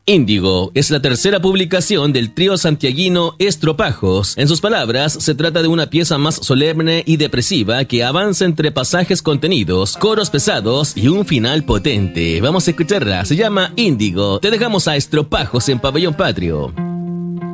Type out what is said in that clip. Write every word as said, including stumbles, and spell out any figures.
Índigo es la tercera publicación del trío santiaguino Estropajos. En sus palabras, se trata de una pieza más solemne y depresiva que avanza entre pasajes contenidos, coros pesados y un final potente. Vamos a escucharla, se llama Índigo. Te dejamos a Estropajos en Pabellón Patrio.